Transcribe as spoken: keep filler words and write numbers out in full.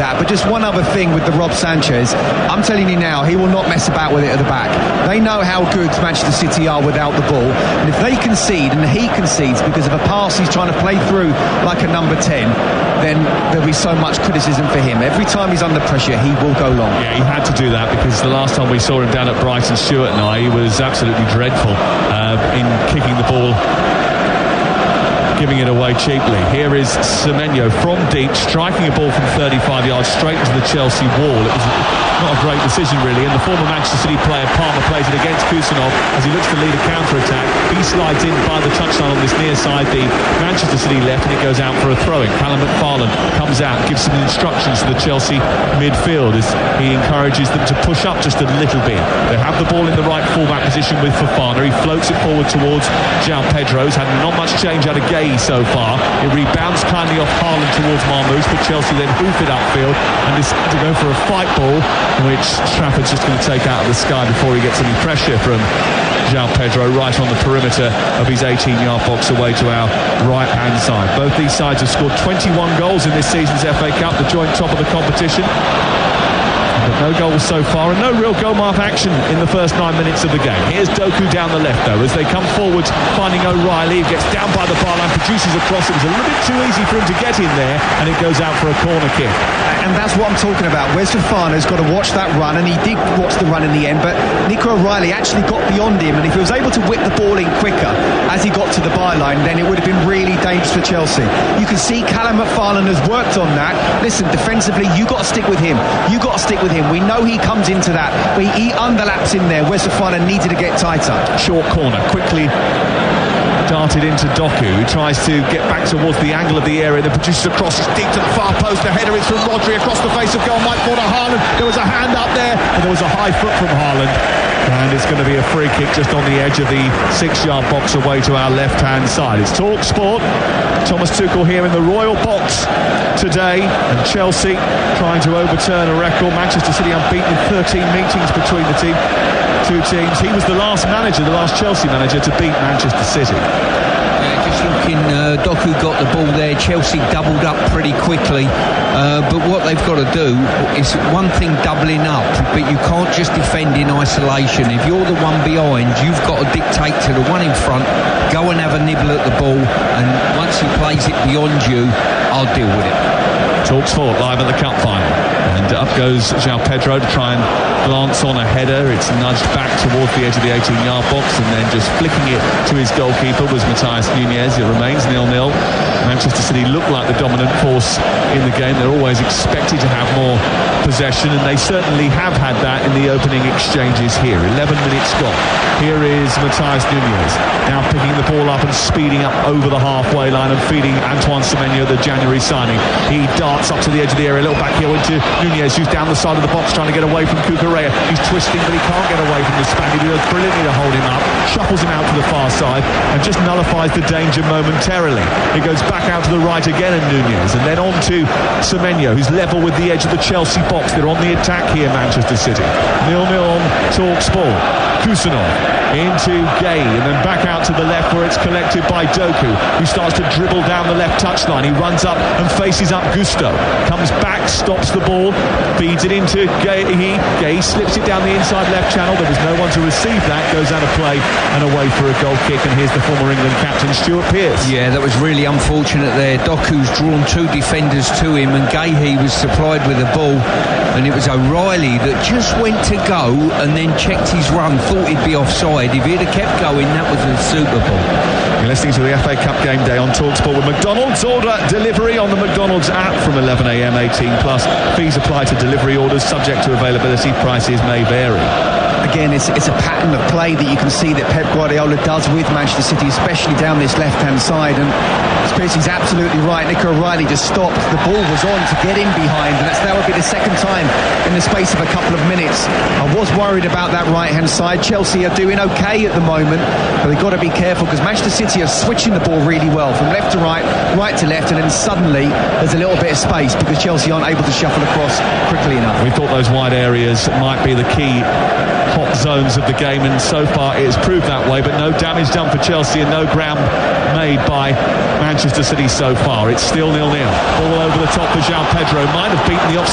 that. But just one other thing with the Rob Sanchez, I'm telling you now, he will not mess about with it at the back. They know how good Manchester City are without the ball, and if they concede and he concedes because of a pass he's trying to play through like a number ten, then there'll be so much criticism for him. Every time he's under pressure, he will go long. Yeah, he had to do that because the last time we saw him down at Brighton, Stuart and I, he was absolutely dreadful uh, in kicking the ball, giving it away cheaply. Here is Semenyo from deep, striking a ball from thirty-five yards straight into the Chelsea wall. It was not a great decision really, and the former Manchester City player Palmer plays it against Kusanov as he looks to lead a counter-attack. He slides in by the touchline on this near side, the Manchester City left, and it goes out for a throw-in. Callum McFarlane comes out, gives some instructions to the Chelsea midfield as he encourages them to push up just a little bit. They have the ball in the right full-back position with Fofana. He floats it forward towards João Pedro. He's had not much change out of Gay so far. It rebounds kindly off Haaland towards Marmoush, but Chelsea then hoof it upfield and decide to go for a fight ball, which Trafford's just going to take out of the sky before he gets any pressure from João Pedro right on the perimeter of his eighteen-yard box away to our right-hand side. Both these sides have scored twenty-one goals in this season's F A Cup, the joint top of the competition. But no goals so far, and no real goal-mark action in the first nine minutes of the game. Here's Doku down the left, though, as they come forward, finding O'Reilly. He gets down by the bar line, produces a cross. It was a little bit too easy for him to get in there, and it goes out for a corner kick. And that's what I'm talking about. Wes Fofana's got to watch that run, and he did watch the run in the end, but Nico O'Reilly actually got beyond him, and if he was able to whip the ball in quicker as he got to the byline, then it would have been really dangerous for Chelsea. You can see Callum McFarlane has worked on that. Listen, defensively, you got to stick with him. You got to stick with him. We know he comes into that, but he, he underlaps in there. Wes Fofana needed to get tighter. Short corner, quickly darted into Doku, who tries to get back towards the angle of the area, then produces a cross. It's deep to the far post. The header is from Rodri across the face of goal. Mike Porter, Haaland. There was a hand up there, and there was a high foot from Haaland. And it's going to be a free kick just on the edge of the six-yard box away to our left-hand side. It's Talk Sport. Thomas Tuchel here in the Royal Box today, and Chelsea trying to overturn a record. Manchester City unbeaten in thirteen meetings between the team, two teams. He was the last manager, the last Chelsea manager to beat Manchester City. Yeah, just looking, uh, Doku got the ball there. Chelsea doubled up pretty quickly, uh, but what they've got to do is one thing doubling up, but you can't just defend in isolation. If you're the one behind, you've got to dictate to the one in front, go and have a nibble at the ball, and once he plays it beyond you, I'll deal with it. Talksport live at the cup final, and up goes João Pedro to try and glance on a header. It's nudged back towards the edge of the eighteen-yard box, and then just flicking it to his goalkeeper was Matheus Nunes. It remains nil nil. Manchester City look like the dominant force in the game. They're always expected to have more possession, and they certainly have had that in the opening exchanges here. eleven minutes gone. Here is Matheus Nunes, now picking the ball up and speeding up over the halfway line and feeding Antoine Semenyo, the January signing. He darts up to the edge of the area, a little back heel into Nunes, who's down the side of the box trying to get away from Cucurella. He's twisting, but he can't get away from the Spaniard. He does brilliantly to hold him up, shuffles him out to the far side, and just nullifies the danger momentarily. It goes back out to the right again, and Nunes, and then on to Semenyo, who's level with the edge of the Chelsea box. They're on the attack here, Manchester City. nil nil on Talk Sport. Kusanov into Gay, and then back out to the left where it's collected by Doku, who starts to dribble down the left touchline. He runs up and faces up Gusto, comes back, stops the ball, feeds it into Gay. He, Gay slips it down the inside left channel. There was no one to receive that, goes out of play and away for a goal kick, and here's the former England captain Stuart Pearce. Yeah, that was really unfortunate there. Doku's drawn two defenders to him, and Gahey was supplied with the ball, and it was O'Reilly that just went to go and then checked his run, thought he'd be offside. If he'd have kept going, that was a Super Bowl. You're listening to the F A Cup Game Day on TalkSport with McDonald's. Order delivery on the McDonald's app from eleven a m eighteen plus. Fees apply to delivery orders, subject to availability. Prices may vary. Again, it's, it's a pattern of play that you can see that Pep Guardiola does with Manchester City, especially down this left-hand side. And Spearsy's absolutely right. Nico O'Reilly just stopped. The ball was on to get in behind, and that's, that would be the second time in the space of a couple of minutes. I was worried about that right-hand side. Chelsea are doing okay at the moment, but they've got to be careful because Manchester City are switching the ball really well from left to right, right to left, and then suddenly there's a little bit of space because Chelsea aren't able to shuffle across quickly enough. We thought those wide areas might be the key hot zones of the game, and so far it has proved that way, but no damage done for Chelsea and no ground made by Manchester City so far. It's still nil nil. Ball over the top for João Pedro. Might have beaten the offside.